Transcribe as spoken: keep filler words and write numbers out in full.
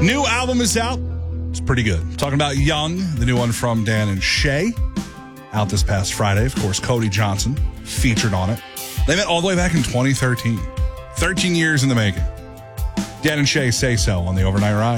New album is out. It's pretty good. Talking about Young, the new one from Dan and Shay. Out this past Friday. Of course, Cody Johnson featured on it. They met all the way back in twenty thirteen. thirteen years in the making. Dan and Shay Say So on the Overnight Ride.